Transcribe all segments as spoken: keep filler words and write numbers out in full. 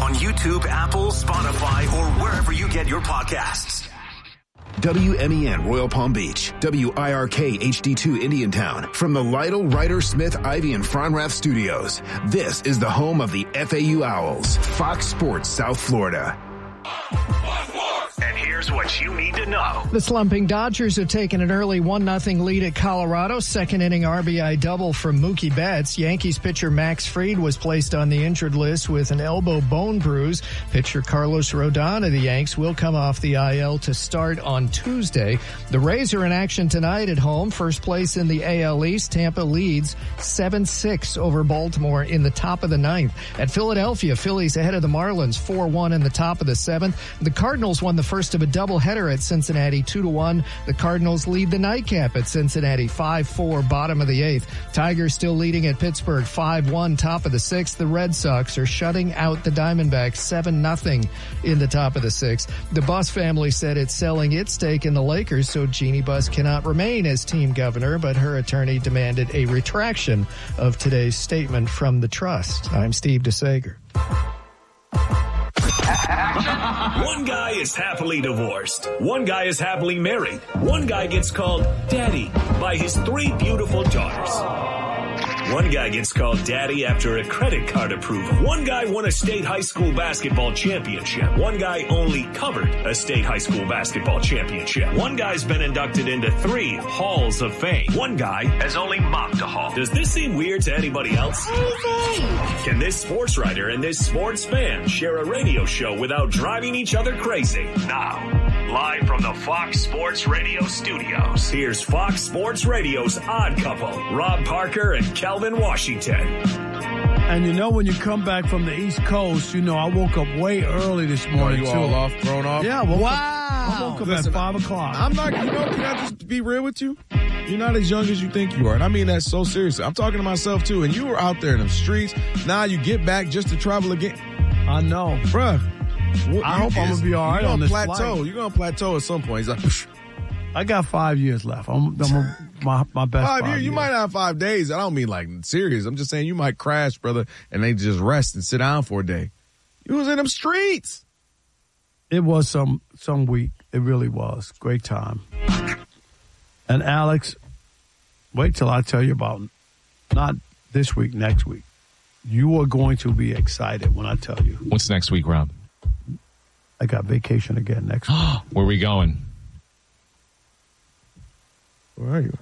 on YouTube, Apple, Spotify, or wherever you get your podcasts. W M E N Royal Palm Beach, W I R K H D two Indiantown. From the Lytle, Ryder, Smith, Ivy, and Fronrath studios, this is the home of the F A U Owls, Fox Sports South Florida. And here's what you need to know. The slumping Dodgers have taken an early one nothing lead at Colorado. Second inning R B I double from Mookie Betts. Yankees pitcher Max Fried was placed on the injured list with an elbow bone bruise. Pitcher Carlos Rodon of the Yanks will come off the I L to start on Tuesday. The Rays are in action tonight at home. First place in the A L East. Tampa leads seven six over Baltimore in the top of the ninth. At Philadelphia, Phillies ahead of the Marlins four one in the top of the seventh. The Cardinals won the first of a doubleheader at Cincinnati two to one. The Cardinals lead the nightcap at Cincinnati five four, bottom of the eighth. Tigers still leading at Pittsburgh five one, top of the sixth. The Red Sox are shutting out the Diamondbacks seven nothing in the top of the sixth. The Buss family said it's selling its stake in the Lakers, so Jeannie Buss cannot remain as team governor, but her attorney demanded a retraction of today's statement from the trust. I'm Steve DeSager. One guy is happily divorced. One guy is happily married. One guy gets called daddy by his three beautiful daughters. One guy gets called daddy after a credit card approval. One guy won a state high school basketball championship. One guy only covered a state high school basketball championship. One guy's been inducted into three halls of fame. One guy has only mopped a hall. Does this seem weird to anybody else? Can this sports writer and this sports fan share a radio show without driving each other crazy? Now, live from the Fox Sports Radio studios, here's Fox Sports Radio's odd couple, Rob Parker and Kelvin Washington. And you know, when you come back from the East Coast, you know, I woke up way early this morning. Oh, you too. all off, thrown off? Yeah, I woke wow. Up, I woke up Listen, at five o'clock. I'm not, you know, can I just be real with you? You're not as young as you think you are. And I mean that so seriously. I'm talking to myself, too. And you were out there in the streets. Now you get back just to travel again. I know. Bruh. What, I hope I'm going to be all right on this plateau. flight. You're going to plateau at some point. He's like, psh. I got five years left. I'm, I'm a, my, my best five, five years. You years. might have five days. I don't mean like serious. I'm just saying you might crash, brother, and they just rest and sit down for a day. You was in them streets. It was some some week. It really was. Great time. And Alex, wait till I tell you about, not this week, next week. You are going to be excited when I tell you. What's next week, Rob? I got vacation again next week. Where are we going? Where are you?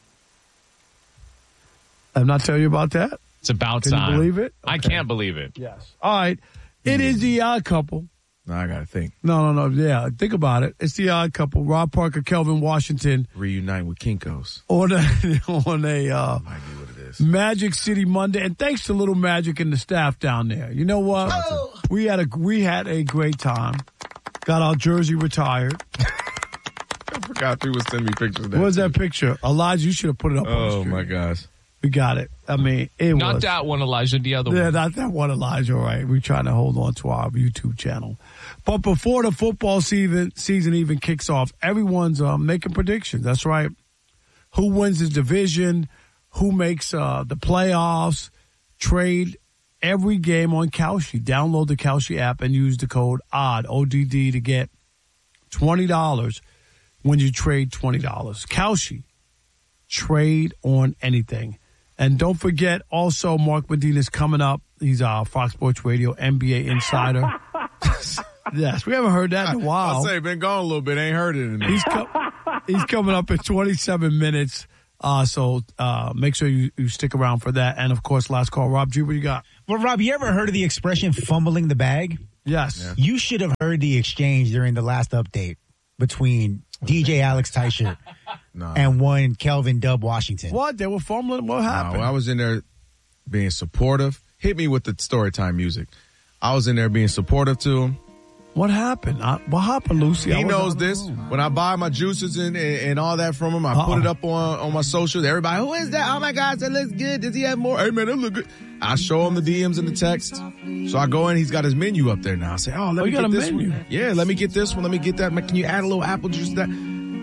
I'm not telling you about that. It's about Can time. you believe it? I Okay. can't believe it. Yes. All right. It is the Odd Couple. No, I got to think. No, no, no. Yeah, think about it. It's the Odd Couple. Rob Parker, Kelvin Washington. Reunite with Kinko's. On a, on a uh, Might be what it is. Magic City Monday. And thanks to Little Magic and the staff down there. You know what? Oh. We had a we had a great time. Got our jersey retired. I forgot who was sending me pictures of that. What was that picture? Elijah, you should have put it up on the Oh, screen. my gosh. We got it. I mean, it Not was. that one, Elijah, the other Yeah, one. not that one, Elijah. All right. We're trying to hold on to our YouTube channel. But before the football season season even kicks off, everyone's uh, making predictions. That's right. Who wins the division? Who makes uh, the playoffs? Trade every game on Kalshi. Download the Kalshi app and use the code ODD, O D D, to get twenty dollars when you trade twenty dollars. Kalshi. Trade on anything. And don't forget, also, Mark Medina's coming up. He's our Fox Sports Radio N B A insider. Yes, we haven't heard that in a while. I'll say, been gone a little bit. Ain't heard it in there. He's, com- he's coming up in twenty-seven minutes. Uh, so uh, make sure you, you stick around for that. And, of course, last call. Rob G, what you got? Well, Rob, you ever heard of the expression fumbling the bag? Yes. Yeah. You should have heard the exchange during the last update between D J Alex Teicher No. and one Kelvin Dub Washington. What? They were fumbling? What No, happened? I was in there being supportive. Hit me with the story time music. I was in there being supportive to him. What happened? I, what happened, Lucy? I He was knows out of the this. room. When I buy my juices and, and, and all that from him, I Uh-oh. put it up on, on my socials. Everybody, who is that? Oh, my gosh, that looks good. Does he have more? Hey, man, that look good. I show him the D Ms and the text. So I go in. He's got his menu up there now. I say, oh, let Oh, me you got get a this menu? one. Yeah, let me get this one. Let me get that. Can you add a little apple juice to that?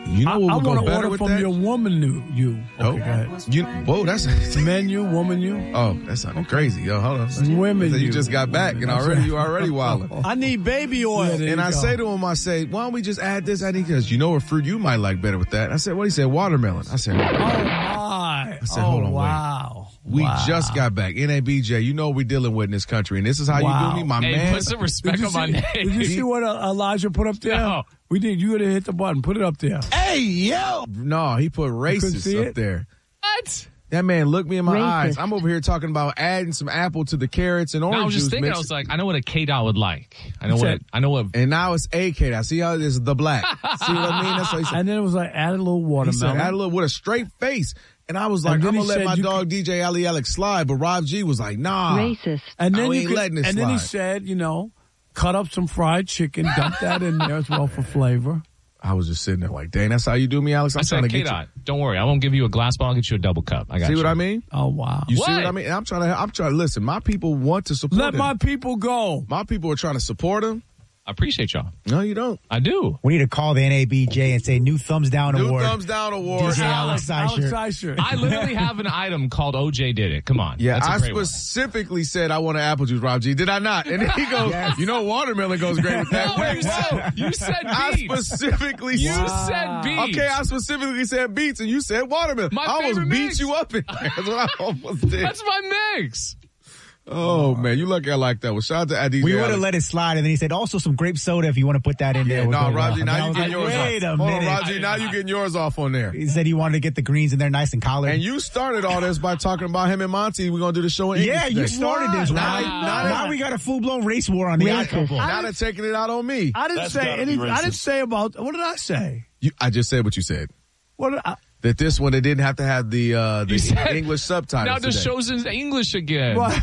You know what I, I would go want to better order with from that? your woman new you. Okay, Oh, go ahead. you, whoa, that's Menu, woman you. oh, that sounded crazy. Yo, hold on. Women So you you. just got back, and already you already wilding. I need baby oil. Yeah, there And you I go. say to him, I say, why don't we just add this? I think because you know what fruit you might like better with that. I said, what? He said, watermelon. I said, Oh my! I said, oh, hold on, wait. wow. we Wow. just got back. N A B J, you know what we're dealing with in this country, and this is how Wow. you do me, my Hey, man. put some respect Did you on my see, name. Did you see what uh, Elijah put up there? No. We did. You would have hit the button. Put it up there. Hey, yo. No, he put couldn't see racist up it? there. What? That man looked me in my Racist. eyes. I'm over here talking about adding some apple to the carrots and orange No, I was just juice thinking. I mix. was like, I know what a K dot would like. I know He what. said- I know what. And now it's A K. I see how it is the black. See what I mean? That's what he said. And then it was like add a little He said, watermelon. add a little with a straight face. And I was like, And I'm then going to he let said my you dog D J Ali Alex slide. But Rob G was like, nah. Racist. and then I you ain't could, letting it and then he slide. said, you know, cut up some fried chicken, dump that in there as well for flavor. I was just sitting there like, dang, that's how you do me, Alex? I'm I trying said to K get dot. Don't worry, I won't give you a glass bottle. I'll get you a double cup. I you. got See you. what I mean? Oh wow! You see What? what I mean? And I'm trying to, I'm trying to listen. My people want to support Let him. my people go. My people are trying to support him. I appreciate y'all. No, you don't. I do. We need to call the N A B J and say new thumbs down New award. thumbs down award. D J Alex Alex Seisher. Seisher. I literally have an item called O J did it. Come on. Yeah, That's a I great one. specifically said I want an apple juice, Rob G. Did I not? And then he goes, you know, watermelon goes great with that. No, Wait, you said, whoa. you said I beets. specifically You said said beets. Okay, I specifically said beets, and you said watermelon. My I almost favorite beat mix. you up in there. That's what I almost did. That's my mix. Oh, man, you lucky I like that. Well, shout out to D J We would Alex. have let it slide, and then he said also some grape soda if you want to put that in there. Yeah, with no, the- Roger, and now I you was getting like, yours Wait off. a Hold on, minute. Roger, now you getting yours off on there. He said he wanted to get the greens in there nice and collared. And you started all this by talking about him and Monty. We're going to do the show in English yeah, you today. started this, Now, right? now, Now we got a full blown race war on the Racist. odd couple. now they're taking it out on me. I didn't say any. I didn't say about. What did I say? You, I just said what you said. What did I? That this one, they didn't have to have the uh, the You said- English subtitles Now the today. show's in English again. What?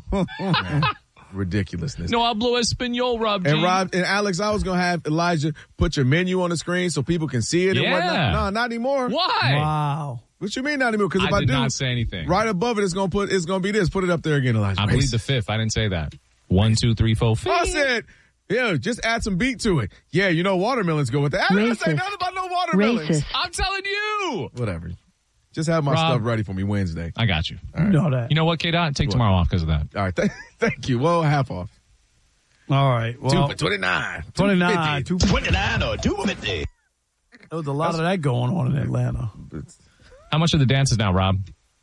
Ridiculousness. No hablo español, Rob G. And Rob and Alex, I was gonna have Elijah put your menu on the screen so people can see it and Yeah. whatnot. No, not anymore. Why? Wow. What you mean not anymore? Because if I I, did do, not say anything. right above it, it's gonna put it's gonna be this. Put it up there again, Elijah. I believe the fifth. I didn't say that. One, two, three, four, fifth. I said, yeah, just add some beat to it. Yeah, you know watermelons go with that. I didn't say Racist. nothing about no watermelons. Racist. I'm telling you. Whatever. Just have my Rob. stuff ready for me Wednesday. I got you. You know that. You know what, K Dot? Take What? tomorrow off because of that. All right, th- thank you. Well, half off. All right. Well, Two for twenty-nine. twenty-nine. two fifty. Twenty-nine or two fifty. There was a lot of that going on in Atlanta. How much are the dances now, Rob?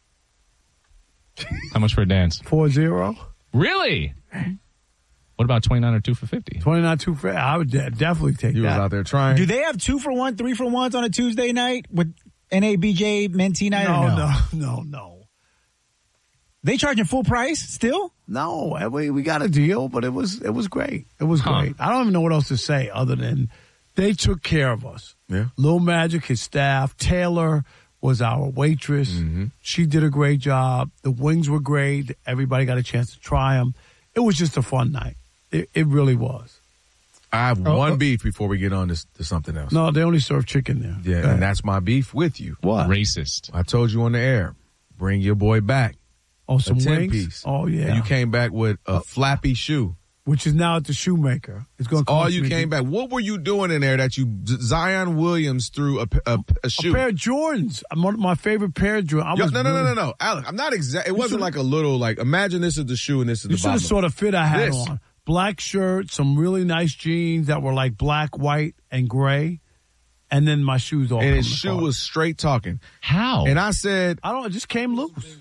How much for a dance? Four zero. Really? What about twenty-nine or two for fifty? Twenty-nine two fifty. I would de- definitely take You was that. out there trying. Do they have two for one, three for ones on a Tuesday night with N A B J mentee night? No, or no, no, no, no. They charging full price still? No, we we got a deal, but it was it was great. It was Huh. great. I don't even know what else to say other than they took care of us. Yeah. Lil Magic, his staff, Taylor was our waitress. Mm-hmm. She did a great job. The wings were great. Everybody got a chance to try them. It was just a fun night. It, it really was. I have Oh, one oh. beef before we get on to, to something else. No, they only serve chicken there. Yeah, Go ahead. and that's my beef with you. what? Racist. I told you on the air, bring your boy back. Oh, some a ten wings. piece. Oh yeah. And you came back with a flappy shoe. Which is now at the shoemaker. It's going to All cost you me came to- back. What were you doing in there that you Zion Williams threw a, a, a A shoe? pair of Jordans. I'm one of my favorite pair of Jordans. I Yo, was no, no, no, really- no, no, Alex. I'm not exact. It wasn't should've- like a little like. Imagine this is the shoe and this is You the should have bottom. saw the fit I had This. on. Black shirt, some really nice jeans that were like black, white, and gray, and then my shoes all. and his coming shoe apart. was straight talking. How? And I said, I don't. It just came loose.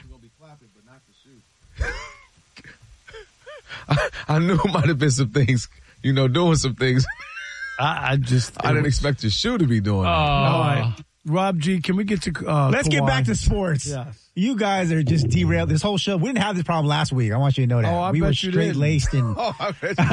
I, I knew it might have been some things, you know, doing some things. I, I just. I didn't expect your shoe to be doing. Oh. that. All right, Rob G. Can we get to? Uh, Let's get Kawhi? back to sports. Yes. You guys are just derailed this whole show. We didn't have this problem last week. I want you to know that. Oh, I we bet were you straight didn't. laced and Oh, I bet you